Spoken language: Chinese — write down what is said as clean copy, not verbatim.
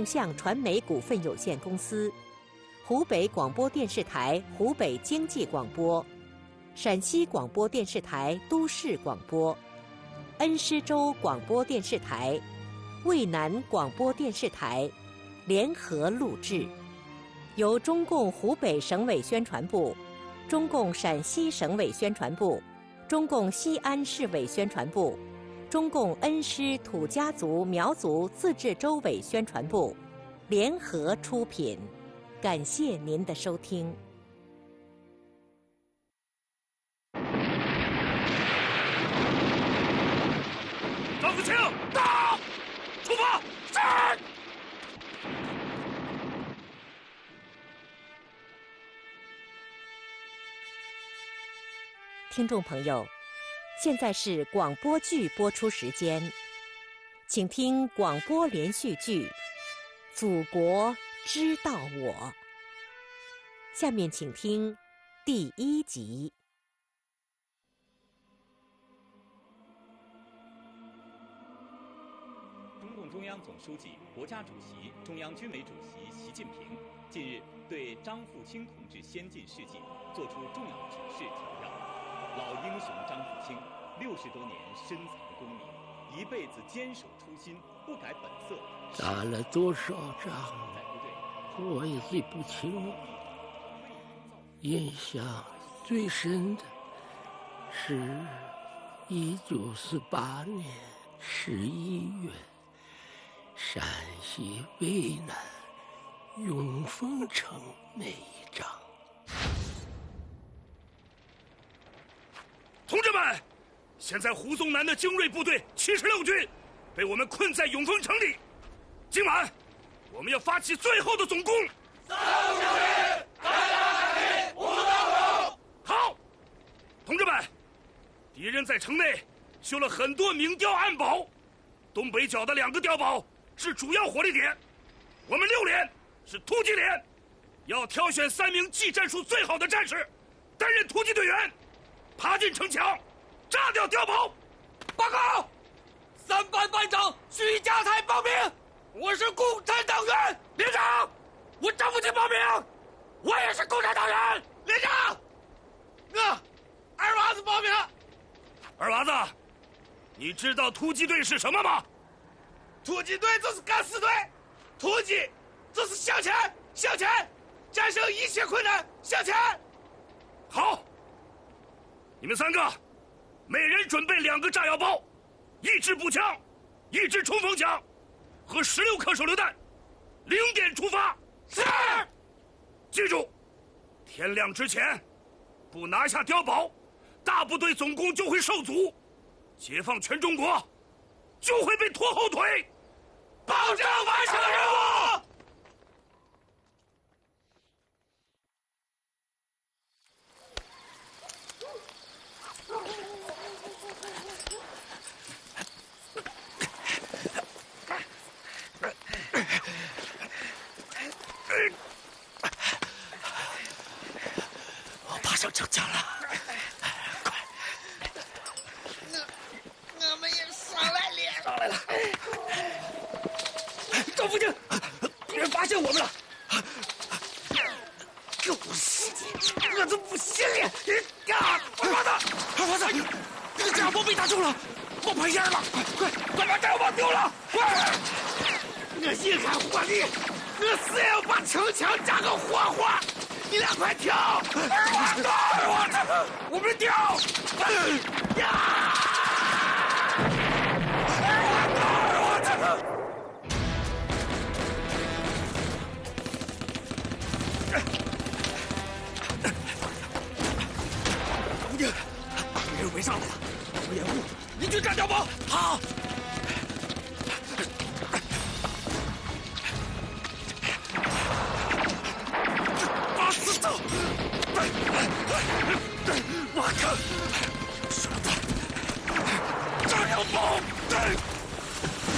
众象传媒股份有限公司、湖北广播电视台湖北经济广播、陕西广播电视台都市广播、恩施州广播电视台、渭南广播电视台联合录制，由中共湖北省委宣传部、中共陕西省委宣传部、中共西安市委宣传部、中共恩施土家族苗族自治州委宣传部联合出品，感谢您的收听。 张子清，到！出发！是。 听众朋友，现在是广播剧播出时间，请听广播连续剧《祖国知道我》。下面请听第1集。 中共中央总书记、国家主席、中央军委主席习近平近日对张富清同志先进事迹作出重要指示强调，老英雄张富清60多年深藏功名，一辈子坚守初心，不改本色。 打了多少仗，我也记不清了。印象最深的是1948年11月，陕西渭南永丰城那一仗。 同志们，现在胡宗南的精锐部队76军被我们困在永丰城里，今晚我们要发起最后的总攻。好，同志们，敌人在城内修了很多明碉暗堡，东北角的2个碉堡是主要火力点，我们6连是突击连，要挑选3名技战术最好的战士担任突击队员，爬进城墙，炸掉碉堡。报告，3班班长徐家才报名，我是共产党员。连长，我张富清报名，我也是共产党员。连长，二娃子报名。二娃子，你知道突击队是什么吗？突击队就是敢死队，突击就是向前，向前，战胜一切困难，向前。好，你们3个，每人准备2个炸药包，1支步枪，1支冲锋枪，和16颗手榴弹，0点出发。是。记住，天亮之前不拿下碉堡，大部队总攻就会受阻，解放全中国就会被拖后腿，保证完成任务。 我爬上城墙了，快！ 我们也上来了。 上来了。张富清，敌人发现我们了。狗屎！我都不信了！二娃子，那个炸药包被打中了，冒白烟了！快把炸药包丢了！快！我硬汉火力，我死也要把城墙炸个活活！你俩快跳！二娃子，我们跳！二娃子！敌人围上来了，我掩护，你去炸碉堡。好。